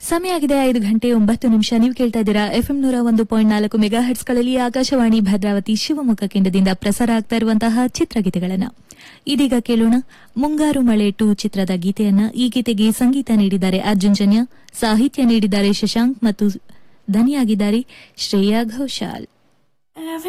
ಸಮಯ ಆಗಿದೆ 5:09. ನೀವು ಕೇಳ್ತಾ ಇದ್ದೀರಾ FM 101.4 ಮೆಗಾಹರ್ಟ್ಸ್ಗಳಲ್ಲಿ ಆಕಾಶವಾಣಿ ಭದ್ರಾವತಿ ಶಿವಮೊಗ್ಗ ಕೇಂದ್ರದಿಂದ ಪ್ರಸಾರ ಆಗ್ತಾ ಇರುವಂತಹ ಚಿತ್ರಗೀತೆಗಳನ್ನ. ಇದೀಗ ಕೇಳೋಣ ಮುಂಗಾರು ಮಳೆ 2 ಚಿತ್ರದ ಗೀತೆಯನ್ನ. ಈ ಗೀತೆಗೆ ಸಂಗೀತ ನೀಡಿದ್ದಾರೆ ಅರ್ಜುನ್ ಜನ್ಯ, ಸಾಹಿತ್ಯ ನೀಡಿದ್ದಾರೆ ಶಶಾಂಕ್ ಮತ್ತು ಧ್ವನಿಯಾಗಿದ್ದಾರೆ ಶ್ರೇಯಾ ಘೋಷಾಲ್.